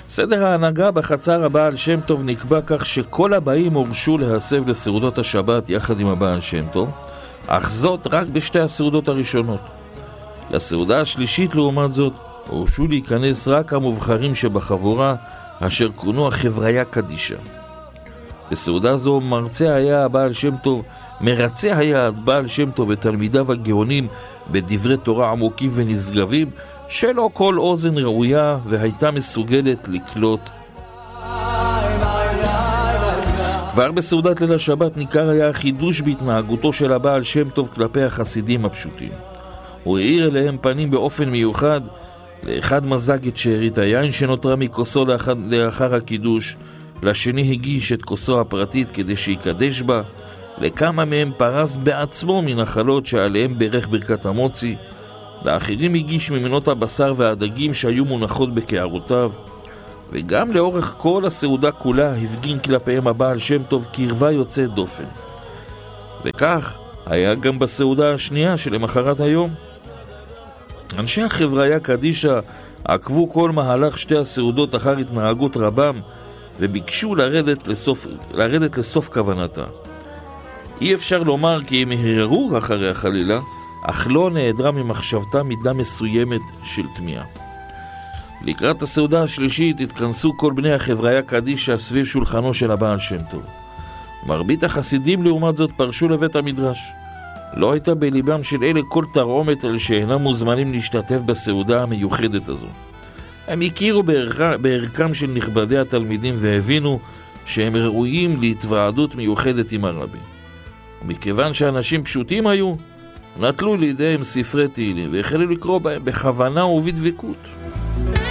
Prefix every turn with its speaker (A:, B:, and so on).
A: סדר ההנהגה בחצר הבעל שם טוב נקבע כך שכל הבאים הורשו להסב לסעודות השבת יחד עם הבעל שם טוב, אך זאת רק בשתי הסעודות הראשונות. לסעודה השלישית לעומת זאת הורשו להיכנס רק המובחרים שבחבורה, אשר כונו החבריה קדישה. בסעודה זו מרצה היה הבעל שם טוב ותלמידיו הגאונים בדברי תורה עמוקים ונשגבים, שלא כל אוזן ראויה והייתה מסוגלת לקלוט. כבר בסעודת ליל השבת ניכר היה חידוש בהתנהגותו של הבעל שם טוב כלפי החסידים הפשוטים. הוא העיר אליהם פנים באופן מיוחד. לאחד מזג את שארית היין שנותרה מכוסו לאחר הקידוש, לשני הגיש את כוסו הפרטית כדי שיקדש בה, לכמה מהם פרס בעצמו מנחלות שעליהם ברך ברכת המוצי, לאחרים הגיש ממנות הבשר והדגים שהיו מונחות בקערותיו, וגם לאורך כל הסעודה כולה הפגין כלפיהם הבעל שם טוב קרבה יוצאת דופן. וכך היה גם בסעודה השנייה שלמחרת היום. אנשי החבריה קדישה עקבו כל מהלך שתי הסעודות אחר התנהגות רבם, וביקשו לרדת לסוף כוונתה. אי אפשר לומר כי הם הרהרו אחרי החלילה, אך לא נעדרה ממחשבתה מידה מסוימת של תמיהה. לקראת הסעודה השלישית התכנסו כל בני החבריה קדישה סביב שולחנו של הבעל שם טוב. מרבית החסידים לעומת זאת פרשו לבית המדרש. לא הייתה בליבם של אלה כל תרעומת על שאינם מוזמנים להשתתף בסעודה המיוחדת הזו. הם הכירו בערכם של נכבדי התלמידים והבינו שהם ראויים להתוועדות מיוחדת עם הרבי. ומכיוון שאנשים פשוטים היו, נטלו לידיהם ספרי תהילים והחלו לקרוא בהם בכוונה ובדבקות.